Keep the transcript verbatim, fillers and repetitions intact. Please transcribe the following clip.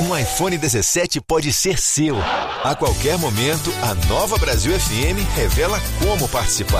Um iPhone dezessete pode ser seu. A qualquer momento, a Nova Brasil F M revela como participar.